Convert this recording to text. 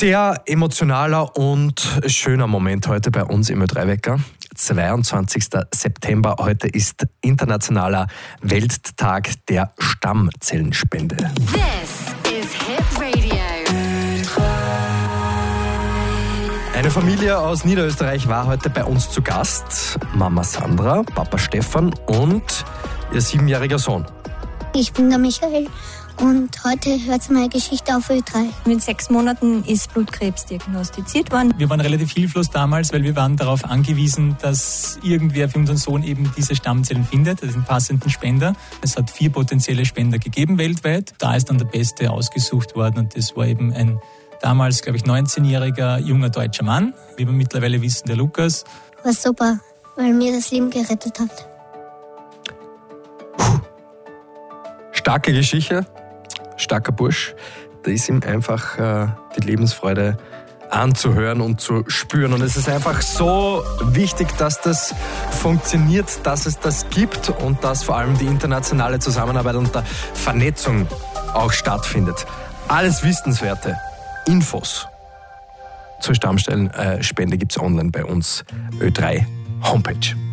Sehr emotionaler und schöner Moment heute bei uns im Ö3-Wecker. 22. September, heute ist internationaler Welttag der Stammzellenspende. This is Hit Radio. Eine Familie aus Niederösterreich war heute bei uns zu Gast. Mama Sandra, Papa Stefan und ihr 7-jähriger Sohn. Ich bin der Michael und heute hört meine Geschichte auf Ö3. Mit 6 Monaten ist Blutkrebs diagnostiziert worden. Wir waren relativ hilflos damals, weil wir waren darauf angewiesen, dass irgendwer für unseren Sohn eben diese Stammzellen findet, also den passenden Spender. Es hat 4 potenzielle Spender gegeben weltweit. Da ist dann der Beste ausgesucht worden und das war eben ein damals, glaube ich, 19-jähriger junger deutscher Mann, wie wir mittlerweile wissen, der Lukas. War super, weil mir das Leben gerettet hat. Starke Geschichte, starker Bursch. Da ist ihm einfach die Lebensfreude anzuhören und zu spüren. Und es ist einfach so wichtig, dass das funktioniert, dass es das gibt und dass vor allem die internationale Zusammenarbeit und der Vernetzung auch stattfindet. Alles Wissenswerte, Infos zur Stammzellenspende gibt es online bei uns Ö3 Homepage.